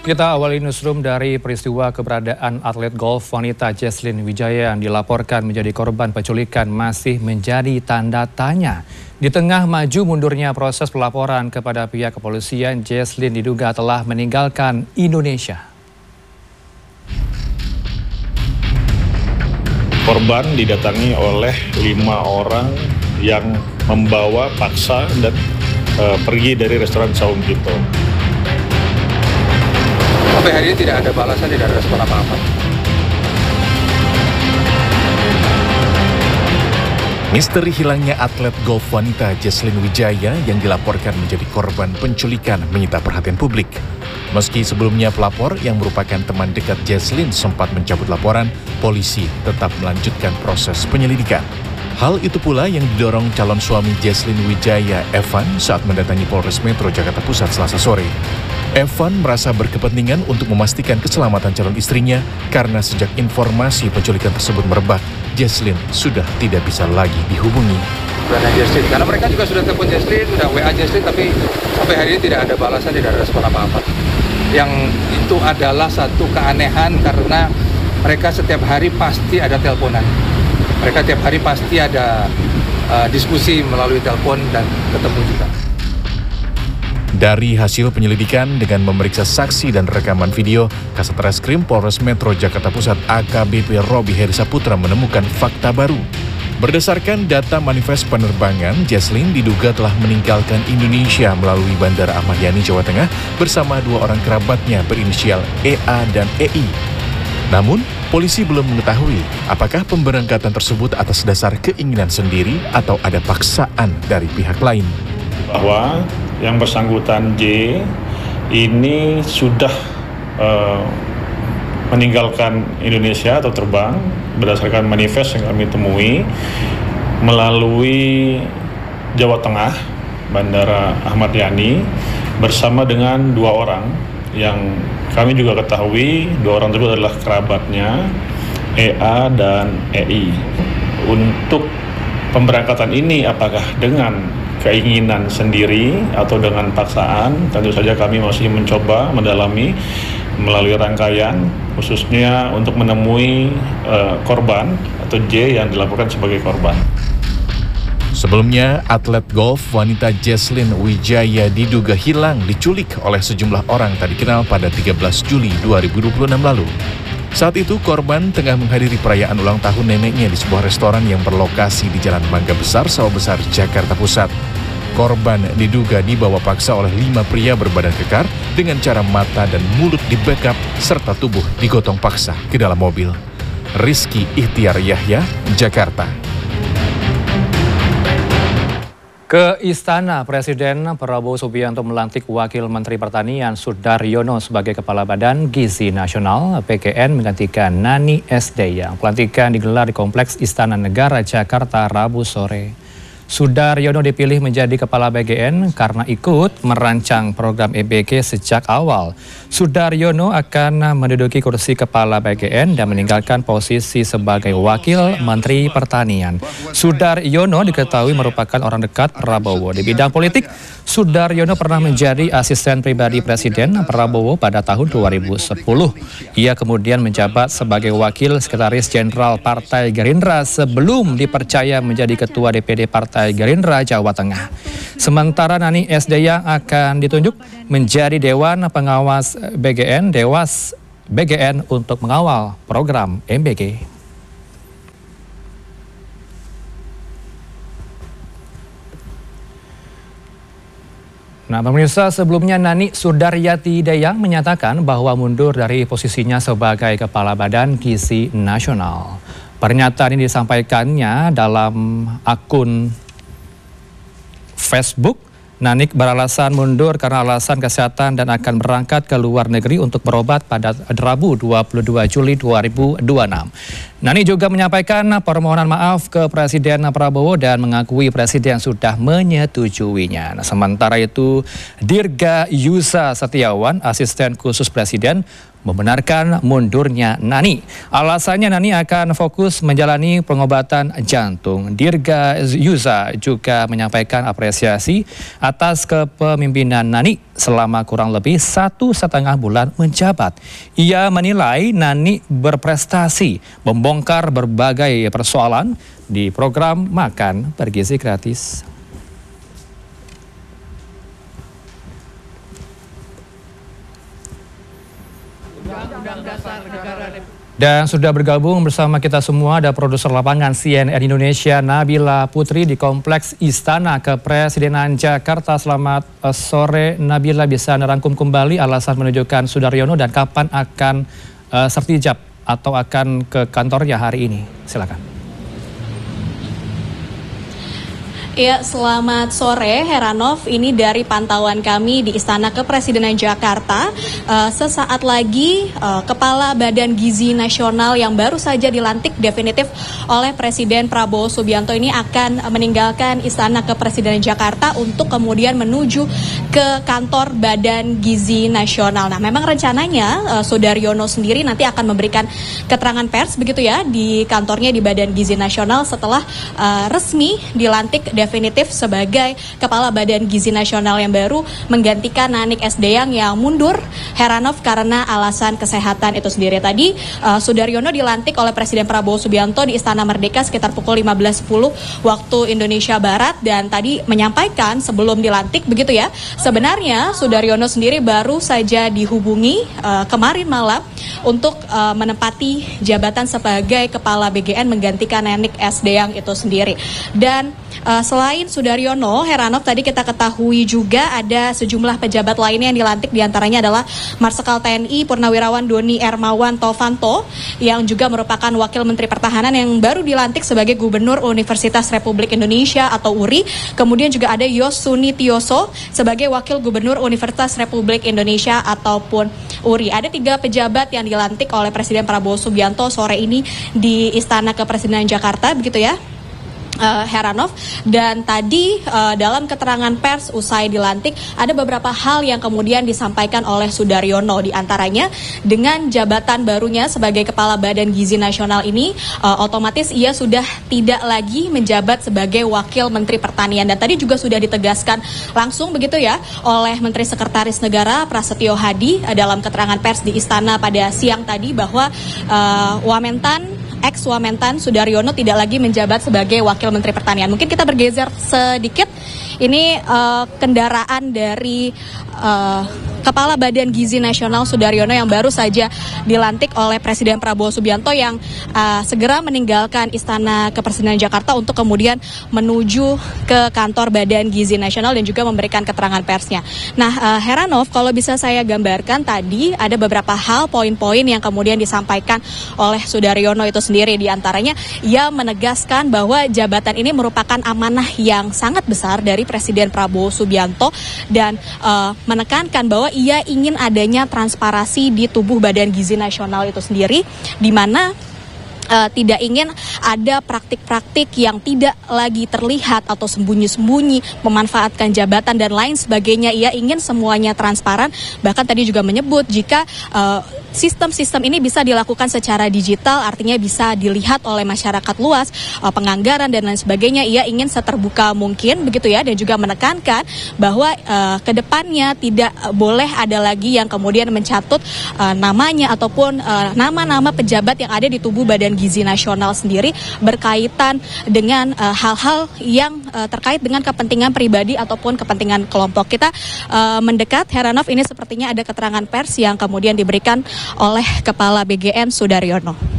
Kita awali newsroom dari peristiwa keberadaan atlet golf wanita Jesslyn Wijaya yang dilaporkan menjadi korban penculikan masih menjadi tanda tanya. Di tengah maju mundurnya proses pelaporan kepada pihak kepolisian, Jesslyn diduga telah meninggalkan Indonesia. Korban didatangi oleh 5 orang yang membawa paksa dan pergi dari restoran Saung Kito. Sampai hari ini tidak ada balasan, tidak ada respon apa-apa. Misteri hilangnya atlet golf wanita Jesslyn Wijaya yang dilaporkan menjadi korban penculikan menyita perhatian publik. Meski sebelumnya pelapor yang merupakan teman dekat Jesslyn sempat mencabut laporan, polisi tetap melanjutkan proses penyelidikan. Hal itu pula yang didorong calon suami Jesslyn Wijaya, Evan, saat mendatangi Polres Metro Jakarta Pusat Selasa sore. Evan merasa berkepentingan untuk memastikan keselamatan calon istrinya karena sejak informasi penculikan tersebut merebak, Jesslyn sudah tidak bisa lagi dihubungi. Jesslyn, karena mereka juga sudah telepon Jesslyn, sudah WA Jesslyn, tapi sampai hari ini tidak ada balasan, tidak ada respon apa-apa. Yang itu adalah satu keanehan karena mereka setiap hari pasti ada teleponan. Mereka tiap hari pasti ada diskusi melalui telepon dan ketemu juga. Dari hasil penyelidikan dengan memeriksa saksi dan rekaman video, Kasat Reskrim Polres Metro Jakarta Pusat AKBP Robi Heri Saputra menemukan fakta baru. Berdasarkan data manifest penerbangan, Jesslyn diduga telah meninggalkan Indonesia melalui Bandara Ahmad Yani, Jawa Tengah bersama 2 orang kerabatnya berinisial EA dan EI. Namun, polisi belum mengetahui apakah pemberangkatan tersebut atas dasar keinginan sendiri atau ada paksaan dari pihak lain. Bahwa yang bersangkutan J ini sudah meninggalkan Indonesia atau terbang berdasarkan manifest yang kami temui melalui Jawa Tengah, Bandara Ahmad Yani, bersama dengan 2 orang yang kami juga ketahui 2 orang tersebut adalah kerabatnya EA dan EI. Untuk pemberangkatan ini apakah dengan keinginan sendiri atau dengan paksaan, tentu saja kami masih mencoba mendalami melalui rangkaian, khususnya untuk menemui korban atau J yang dilaporkan sebagai korban. Sebelumnya, atlet golf wanita Jesslyn Wijaya diduga hilang diculik oleh sejumlah orang tak dikenal pada 13 Juli 2026 lalu. Saat itu, korban tengah menghadiri perayaan ulang tahun neneknya di sebuah restoran yang berlokasi di Jalan Mangga Besar, Sawah Besar, Jakarta Pusat. Korban diduga dibawa paksa oleh 5 pria berbadan kekar dengan cara mata dan mulut dibekap serta tubuh digotong paksa ke dalam mobil. Rizky Ihtiar Yahya, Jakarta. Ke Istana, Presiden Prabowo Subianto melantik Wakil Menteri Pertanian Sudaryono sebagai Kepala Badan Gizi Nasional (PGN) menggantikan Nani Sdaya. Pelantikan digelar di Kompleks Istana Negara Jakarta Rabu sore. Sudaryono dipilih menjadi Kepala BGN karena ikut merancang program EBG sejak awal. Sudaryono akan menduduki kursi Kepala BGN dan meninggalkan posisi sebagai Wakil Menteri Pertanian. Sudaryono diketahui merupakan orang dekat Prabowo. Di bidang politik, Sudaryono pernah menjadi asisten pribadi Presiden Prabowo pada tahun 2010. Ia kemudian menjabat sebagai Wakil Sekretaris Jenderal Partai Gerindra sebelum dipercaya menjadi Ketua DPD Partai Gerindra Jawa Tengah. Sementara Nani Sdaya akan ditunjuk menjadi Dewan Pengawas BGN, Dewas BGN untuk mengawal program MBG. Nah, pemirsa, sebelumnya Nani Sudaryati Dayang menyatakan bahwa mundur dari posisinya sebagai Kepala Badan Gizi Nasional. Pernyataan ini disampaikannya dalam akun Facebook. Nanik beralasan mundur karena alasan kesehatan dan akan berangkat ke luar negeri untuk berobat pada Rabu 22 Juli 2026. Nani juga menyampaikan permohonan maaf ke Presiden Prabowo dan mengakui Presiden sudah menyetujuinya. Nah, sementara itu, Dirga Yusa Setiawan, asisten khusus Presiden, membenarkan mundurnya Nani. Alasannya Nani akan fokus menjalani pengobatan jantung. Dirga Yuza juga menyampaikan apresiasi atas kepemimpinan Nani selama kurang lebih 1,5 bulan menjabat. Ia menilai Nani berprestasi membongkar berbagai persoalan di program makan bergizi gratis. Dan sudah bergabung bersama kita semua ada produser lapangan CNN Indonesia Nabila Putri di Kompleks Istana Kepresidenan Jakarta. Selamat sore Nabila, bisa merangkum kembali alasan menunjukkan Sudaryono dan kapan akan sertijab atau akan ke kantornya hari ini? Silakan. Ya, selamat sore Heranov. Ini dari pantauan kami di Istana Kepresidenan Jakarta. Sesaat lagi Kepala Badan Gizi Nasional yang baru saja dilantik definitif oleh Presiden Prabowo Subianto ini akan meninggalkan Istana Kepresidenan Jakarta untuk kemudian menuju ke kantor Badan Gizi Nasional. Nah, memang rencananya Sudaryono sendiri nanti akan memberikan keterangan pers begitu ya di kantornya di Badan Gizi Nasional setelah resmi dilantik definitif sebagai Kepala Badan Gizi Nasional yang baru menggantikan Nanik Esdeyang yang mundur Heranov karena alasan kesehatan itu sendiri. Tadi Sudaryono dilantik oleh Presiden Prabowo Subianto di Istana Merdeka sekitar pukul 15.10 waktu Indonesia Barat, dan tadi menyampaikan sebelum dilantik begitu ya, sebenarnya Sudaryono sendiri baru saja dihubungi kemarin malam untuk menempati jabatan sebagai Kepala BGN menggantikan Nanik Esdeyang itu sendiri. Dan selain Sudaryono, Heranov, tadi kita ketahui juga ada sejumlah pejabat lainnya yang dilantik, diantaranya adalah Marsikal TNI Purnawirawan Doni Ermawan Tovanto yang juga merupakan Wakil Menteri Pertahanan yang baru dilantik sebagai Gubernur Universitas Republik Indonesia atau URI. Kemudian juga ada Yosuni Tioso sebagai Wakil Gubernur Universitas Republik Indonesia ataupun URI. Ada 3 pejabat yang dilantik oleh Presiden Prabowo Subianto sore ini di Istana Kepresidenan Jakarta begitu ya, Heranov. Dan tadi dalam keterangan pers usai dilantik ada beberapa hal yang kemudian disampaikan oleh Sudaryono, di antaranya dengan jabatan barunya sebagai Kepala Badan Gizi Nasional ini otomatis ia sudah tidak lagi menjabat sebagai Wakil Menteri Pertanian, dan tadi juga sudah ditegaskan langsung begitu ya oleh Menteri Sekretaris Negara Prasetyo Hadi dalam keterangan pers di Istana pada siang tadi bahwa ex-Wamentan Sudaryono tidak lagi menjabat sebagai Wakil Menteri Pertanian. Mungkin kita bergeser sedikit. Ini kendaraan dari Kepala Badan Gizi Nasional Sudaryono yang baru saja dilantik oleh Presiden Prabowo Subianto yang segera meninggalkan Istana Kepresidenan Jakarta untuk kemudian menuju ke kantor Badan Gizi Nasional dan juga memberikan keterangan persnya. Nah, Heranov, kalau bisa saya gambarkan tadi ada beberapa hal, poin-poin yang kemudian disampaikan oleh Sudaryono itu sendiri. Di antaranya ia menegaskan bahwa jabatan ini merupakan amanah yang sangat besar dari Presiden Prabowo Subianto dan menekankan bahwa ia ingin adanya transparansi di tubuh Badan Gizi Nasional itu sendiri, di mana tidak ingin ada praktik-praktik yang tidak lagi terlihat atau sembunyi-sembunyi, memanfaatkan jabatan dan lain sebagainya. Ia ingin semuanya transparan, bahkan tadi juga menyebut jika sistem-sistem ini bisa dilakukan secara digital, artinya bisa dilihat oleh masyarakat luas, penganggaran dan lain sebagainya. Ia ingin seterbuka mungkin begitu ya, dan juga menekankan bahwa ke depannya tidak boleh ada lagi yang kemudian mencatut namanya ataupun nama-nama pejabat yang ada di tubuh Badan Gizi Nasional sendiri berkaitan dengan hal-hal yang terkait dengan kepentingan pribadi ataupun kepentingan kelompok. Kita mendekat, Heranov, ini sepertinya ada keterangan pers yang kemudian diberikan oleh Kepala BGN Sudaryono.